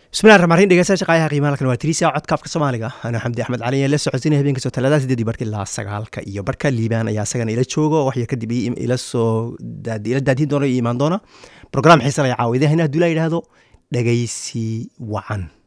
بسم الله الرحمن الرحيم dhegeystayaasha shaqaalaha qiimaha kala watirisa codkaafka Soomaaliga ana Xamdi Axmed Cali ee la socodsiinaya habeenka soo taladaas 8 barkii ilaa 9 iyo barka Liibaan ayaa asagana ila joogo wax yar kadib ila soo daadin doona iimaan doona program xiiso la caawidaha in haduu la yiraahdo dhageysi wacan